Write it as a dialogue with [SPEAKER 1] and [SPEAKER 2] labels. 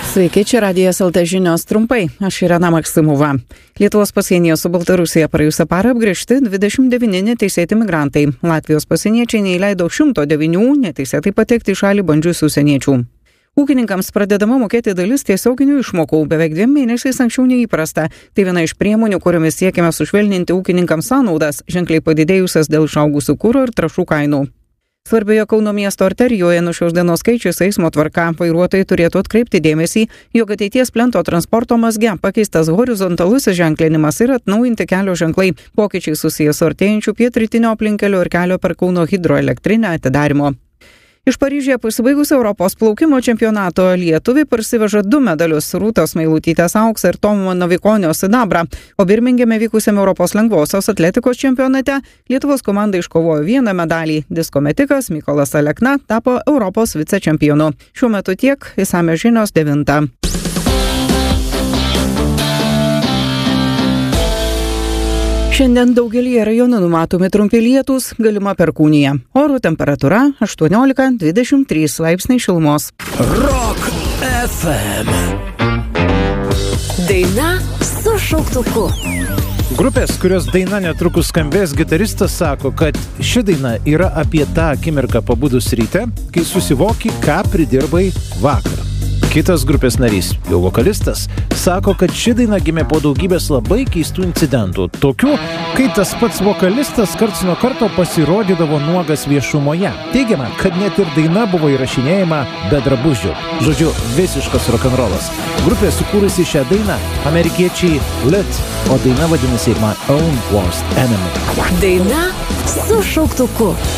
[SPEAKER 1] Sveiki, čia Radijas LT žinios trumpai. Aš Irena Maksimova. Lietuvos pasienyje su Baltarusija praėjusią parą apgręžti 29 neteisėti migrantai. Latvijos pasieniečiai neįleido 109 neteisėtai patekti į šalį bandžiusių užsieniečių. Ūkininkams pradedama mokėti dalis tiesioginių išmokų beveik 2 mėnesiais anksčiau neįprasta. Tai viena iš priemonių, kuriomis siekime sušvelninti ūkininkams sąnaudas, ženkliai padidėjusias dėl išaugusių kuro ir trąšų kainų. Svarbioje Kauno miesto arterijoje nuo šios dienos keičiasi eismo tvarka. Vairuotojai turėtų atkreipti dėmesį, jog ateities plento transporto mazge pakeistas horizontalusis ženklinimas ir atnaujinti kelio ženklai. Pokyčiai susijęs su artėjančiu pietrytinio aplinkelio ir kelio per Kauno hidroelektrinę atidarymo. Iš Paryžiuje pasibaigus Europos plaukimo čempionato lietuviai parsiveža 2 medalius - Rūtos Meilutytės auksą ir Tomo Navikonio sidabrą. O Birmingeme vykusiame Europos lengvosios atletikos čempionate Lietuvos komanda iškovojo 1 medalį. Disko metikas Mykolas Alekna tapo Europos vicečempionu. Šiuo metu tiek, išsamios žinios 9. Šiandien daugelį rajonų numatomi trumpi lietūs, galima perkūnija. Oro temperatūra 18-23 laipsniai šilumos.
[SPEAKER 2] Rock FM.
[SPEAKER 3] Daina su šauktuku.
[SPEAKER 4] Grupės, kurios daina netrukus skambės, gitaristas sako, kad ši daina yra apie tą akimirką pabudus ryte, kai susivoki, ką pridirbai vakar. Kitas grupės narys, jau vokalistas, sako, kad ši daina gimė po daugybės labai keistų incidentų. Tokių, kai tas pats vokalistas karts nuo karto pasirodydavo nuogas viešumoje. Teigiama, kad net ir daina buvo įrašinėjama be drabužių. Žodžiu, visiškas rock'n'rollas. Grupė sukūrusi šią dainą amerikiečiai Lit, o daina vadinasi My Own Worst Enemy.
[SPEAKER 3] Daina su šauktuku.